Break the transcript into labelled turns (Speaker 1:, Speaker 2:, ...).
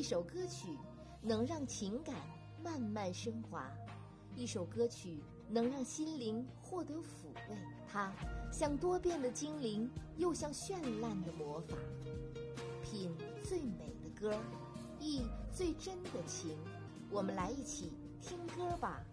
Speaker 1: 一首歌曲能让情感慢慢升华，一首歌曲能让心灵获得抚慰。它像多变的精灵，又像绚烂的魔法。品最美的歌，忆最真的情，我们来一起听歌吧。